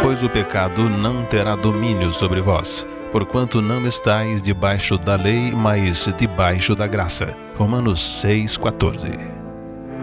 pois o pecado não terá domínio sobre vós, porquanto não estáis debaixo da lei, mas debaixo da graça. Romanos 6,14.